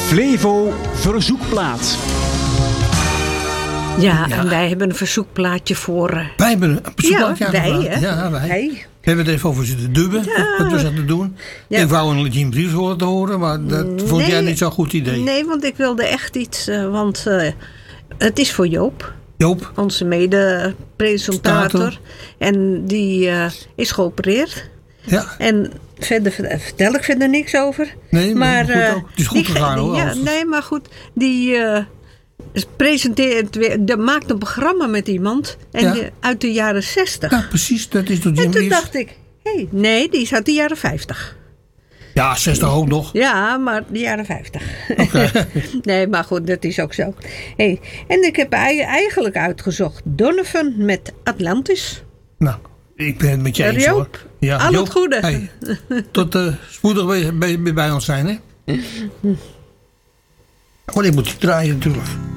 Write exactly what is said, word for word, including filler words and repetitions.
Flevo Verzoekplaat. Ja, Ja. en wij hebben een verzoekplaatje voor... Uh... Wij hebben een verzoekplaatje Ja, wij, aangevraagd. hè? Ja, wij. Wij. We hebben er even over zitten dubben, Ja. wat we zaten doen. Ja. Ik wou een Jim Briels horen horen, maar dat vond jij niet zo'n goed idee. Nee, want ik wilde echt iets... Uh, want uh, het is voor Joop, Joop, onze mede-presentator. En die uh, is geopereerd. ja. En verder vertel ik verder niks over. Nee, maar goed uh, ook. Het is goed die, gegaan, hoor, Ja, alles. nee, maar goed. Die uh, presenteert weer... De, maakt een programma met iemand. En Ja. die, uit de jaren zestig. Ja, precies, dat is door Jim En toen Briels. dacht ik... Hé, hey, nee, die is uit de jaren vijftig. Ja, zestig ook nog. Ja, maar de jaren vijftig. Okay. Nee, maar goed, dat is ook zo. Hey, en ik heb ei- eigenlijk uitgezocht Donovan met Atlantis. Nou, ik ben het met je eens, Joop, hoor. Ja, al het Joop, goede. Hey, tot uh, spoedig bij, bij, bij ons zijn, hè? Oh, ik moet die draaien natuurlijk.